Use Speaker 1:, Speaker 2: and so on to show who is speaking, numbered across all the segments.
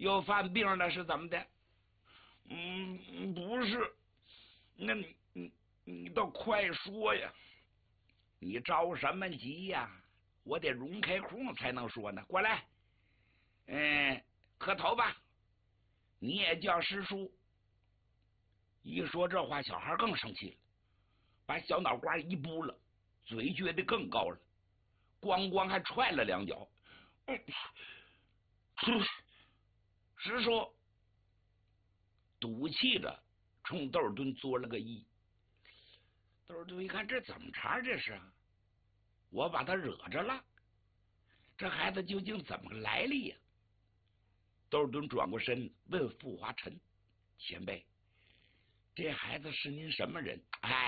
Speaker 1: 又犯病了是怎么的？
Speaker 2: 不是，那你倒快说呀！
Speaker 1: 你着什么急呀？我得容开空才能说呢。过来，磕头吧。你也叫师叔。一说这话，小孩更生气了，把小脑瓜一扑了，嘴撅得更高了，咣咣还踹了2脚。师叔赌气着冲窦尔敦作了个揖。窦尔敦一看，这怎么茬？这是我把他惹着了？这孩子究竟怎么个来历呀？窦尔敦转过身问傅华臣：“前辈，这孩子是您什么人？”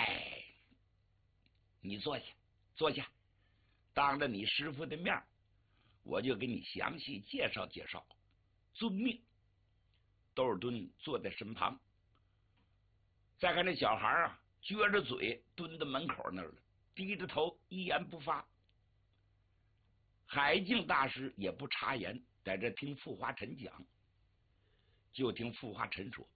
Speaker 1: 你坐下，坐下，当着你师傅的面，我就给你详细介绍介绍。遵命。窦尔敦坐在身旁。再看这小孩啊，撅着嘴蹲在门口那儿了，低着头一言不发。海静大师也不插言，在这听傅华臣讲。就听傅华臣说：“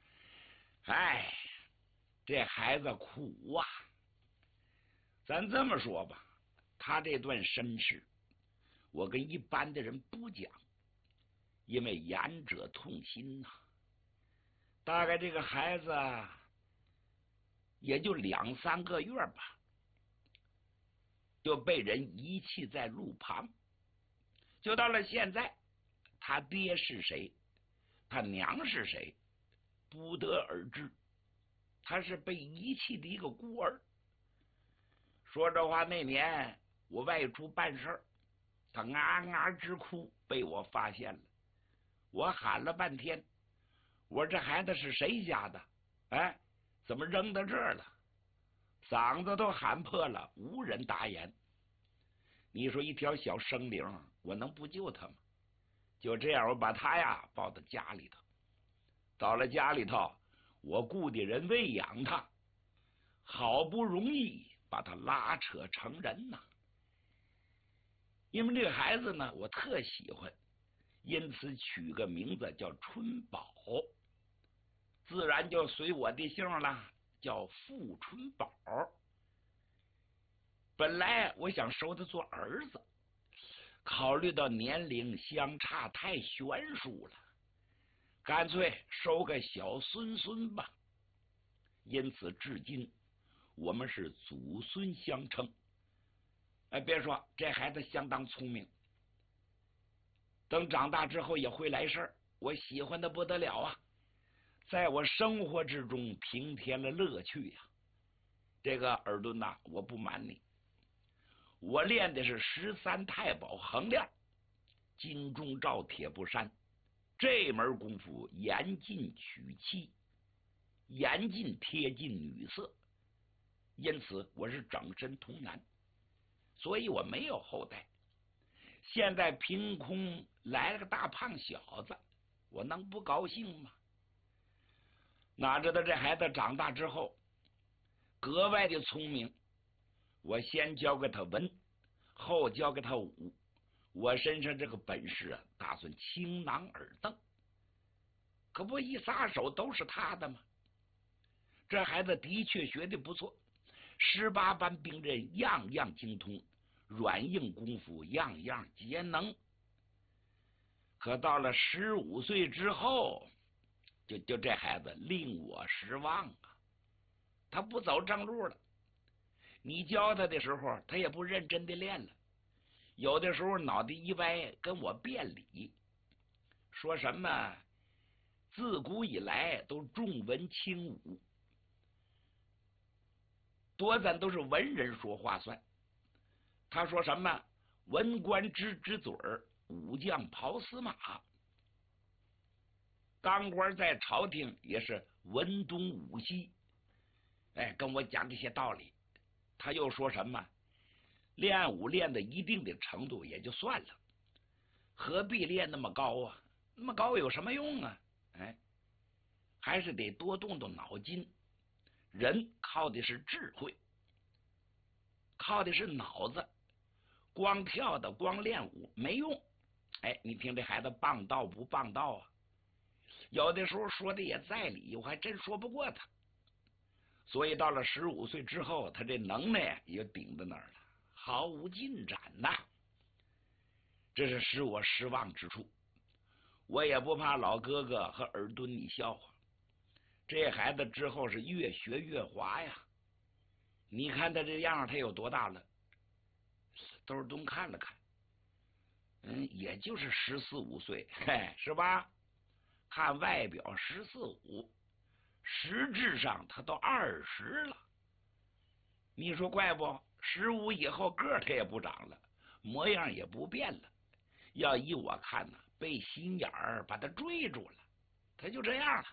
Speaker 1: 这孩子苦啊！咱这么说吧，他这段身世，我跟一般的人不讲，因为言者痛心呐。大概这个孩子也就2、3个月吧，就被人遗弃在路旁。就到了现在，他爹是谁，他娘是谁，不得而知。他是被遗弃的一个孤儿。说这话那年，我外出办事儿，他啊啊直哭，被我发现了。我喊了半天，我说这孩子是谁家的？怎么扔到这儿了？嗓子都喊破了，无人答言。你说一条小生灵，我能不救他吗？就这样，我把他呀抱到家里头。到了家里头，我雇的人喂养他，好不容易把他拉扯成人呐。因为这个孩子呢，我特喜欢，因此取个名字叫春宝，自然就随我的姓了，叫傅春宝。本来我想收他做儿子，考虑到年龄相差太悬殊了，干脆收个小孙吧。因此至今我们是祖孙相称。别说这孩子相当聪明，等长大之后也会来事儿，我喜欢的不得了啊，在我生活之中平添了乐趣呀。这个尔敦呐，我不瞒你，我练的是13太保横练，金钟罩铁布衫，这门功夫严禁娶妻，严禁贴近女色，因此我是整身童男，所以我没有后代。现在凭空来了个大胖小子，我能不高兴吗？哪知道这孩子长大之后格外的聪明，我先教给他文，后教给他武。我身上这个本事啊，打算倾囊而赠，可不一撒手都是他的吗？这孩子的确学的不错，18般兵刃样样精通，软硬功夫样样皆能。可到了15岁之后，就这孩子令我失望啊！他不走正路了，你教他的时候，他也不认真的练了，有的时候脑袋一歪，跟我辩理，说什么自古以来都重文轻武，多咱都是文人说话算。他说什么文官支嘴儿，武将跑死马，当官在朝廷也是文东武西，跟我讲这些道理。他又说什么练武练到一定的程度也就算了，何必练那么高啊？那么高有什么用啊？还是得多动动脑筋。人靠的是智慧，靠的是脑子，光跳的光练武没用。你听这孩子棒道不棒道啊？ 有的时候说的也在理，我还真说不过他。所以到了15岁之后，他这能耐也顶在那儿了，毫无进展呐。这是使我失望之处。我也不怕老哥哥和尔敦你笑话，这孩子之后是越学越滑呀。你看他这样，他有多大了？窦尔敦看了看，也就是14、15岁，嘿，是吧？看外表14、15，实质上他都20了。你说怪不？15以后个儿他也不长了，模样也不变了。要依我看呢，被心眼儿把他追住了，他就这样了。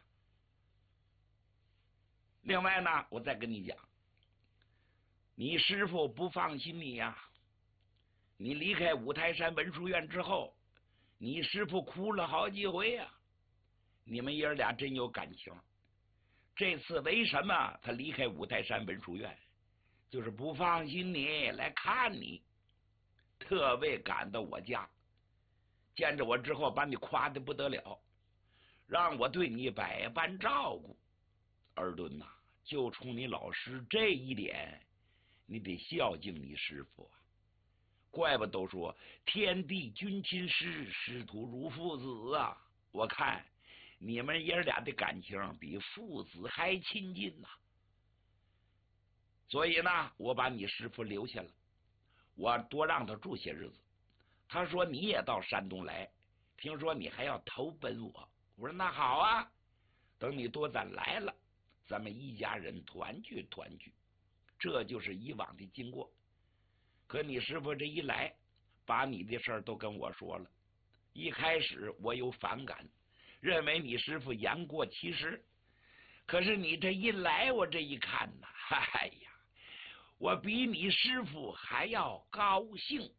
Speaker 1: 另外呢，我再跟你讲，你师傅不放心你呀。你离开五台山文殊院之后，你师傅哭了好几回呀。你们爷俩真有感情。这次为什么他离开五台山文殊院？就是不放心你来看你，特为赶到我家，见着我之后把你夸得不得了，让我对你百般照顾。尔敦呐，就冲你老师这一点，你得孝敬你师傅啊。怪不都说天地君亲师，师徒如父子啊。我看你们爷俩的感情比父子还亲近呐。所以呢，我把你师傅留下了，我多让他住些日子。他说你也到山东来，听说你还要投奔我。我说那好啊，等你多攒来了，咱们一家人团聚团聚。这就是以往的经过。可你师傅这一来，把你的事儿都跟我说了。一开始我有反感，认为你师傅言过其实。可是你这一来，我这一看呐，哎呀，我比你师傅还要高兴。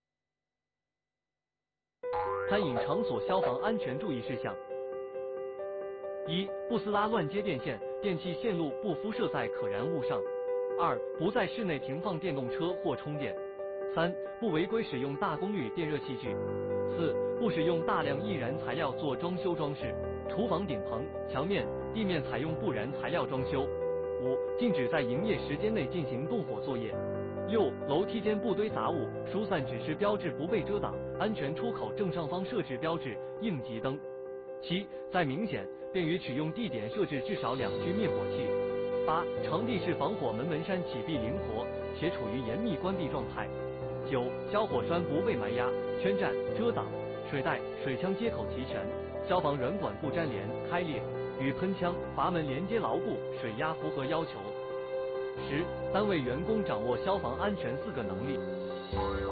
Speaker 3: 餐饮场所消防安全注意事项：1. 不撕拉乱接电线，电器线路不敷设在可燃物上。2. 不在室内停放电动车或充电。3. 不违规使用大功率电热器具。4. 不使用大量易燃材料做装修装饰，厨房顶棚、墙面、地面采用不燃材料装修。5. 禁止在营业时间内进行动火作业。6. 楼梯间不堆杂物，疏散指示标志不被遮挡，安全出口正上方设置标志、应急灯。7. 在明显便于取用地点设置至少2具灭火器。8. 场地是防火门扇启闭灵活，且处于严密关闭状态。9. 消火栓不被埋压、圈占、遮挡，水袋、水枪接口齐全，消防软管不粘连、开裂，与喷枪、阀门连接牢固，水压符合要求。10. 单位员工掌握消防安全4个能力。